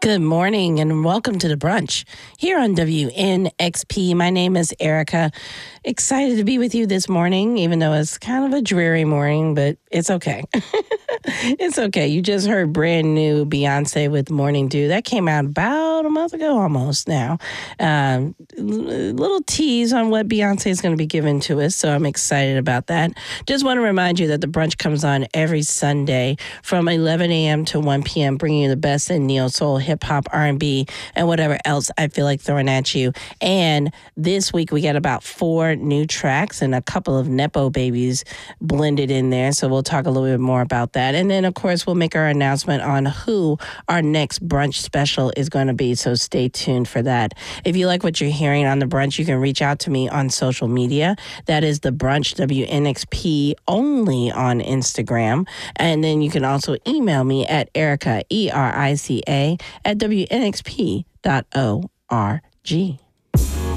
Good morning and welcome to the brunch here on WNXP. My name is Erica. Excited to be with you this morning, even though it's kind of a dreary morning, but it's okay. It's okay. You just heard brand new Beyonce with Morning Dew. That came out about a month ago almost now. Little tease on what Beyonce is going to be giving to us, so I'm excited about that. Just want to remind you that the brunch comes on every Sunday from 11 a.m. to 1 p.m., bringing you the best in neo soul, hip-hop, R&B, and whatever else I feel like throwing at you. And this week we got about 4 new tracks and a couple of Nepo babies blended in there, so we'll talk a little bit more about that. And then, of course, we'll make our announcement on who our next brunch special is going to be, so stay tuned for that. If you like what you're hearing on the brunch, you can reach out to me on social media. That is the brunch, WNXP, only on Instagram. And then you can also email me at Erica, ERICA, at WNXP.org.